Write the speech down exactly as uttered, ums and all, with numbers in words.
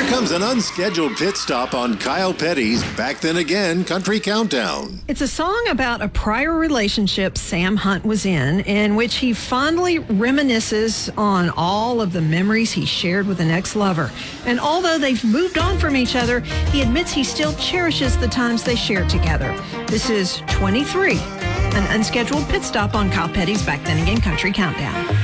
comes an unscheduled pit stop on Kyle Petty's Back Then Again Country Countdown. It's a song about a prior relationship Sam Hunt was in, in which he fondly reminisces on all of the memories he shared with an ex-lover. And although they've moved on from each other, he admits he still cherishes the times they shared together. This is twenty-three, an unscheduled pit stop on Kyle Petty's Back Then Again Country Countdown.